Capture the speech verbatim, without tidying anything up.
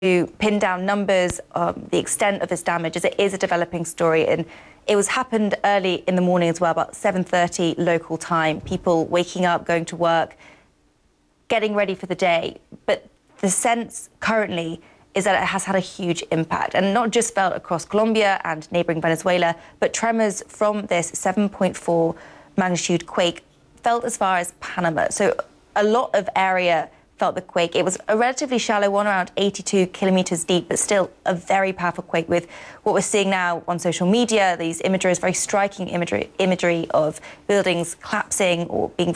to pin down numbers, um, the extent of this damage, as it is a developing story. And it was happened early in the morning as well, about seven thirty local time, people waking up, going to work, getting ready for the day. But the sense currently is that it has had a huge impact, and not just felt across Colombia and neighboring Venezuela, but tremors from this seven point four magnitude quake felt as far as Panama. So a lot of area felt the quake. It was a relatively shallow one, around eighty-two kilometers deep, but still a very powerful quake. With what we're seeing now on social media, these imageries, very striking imagery, imagery of buildings collapsing or being